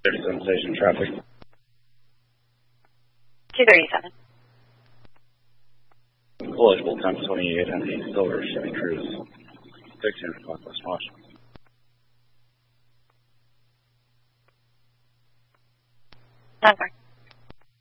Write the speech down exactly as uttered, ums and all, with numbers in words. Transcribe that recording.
thirty-seven station traffic. two thirty-seven. Eligible time twenty-eight on the Silver Chevy Cruise. sixteen o'clock West Washington. Number.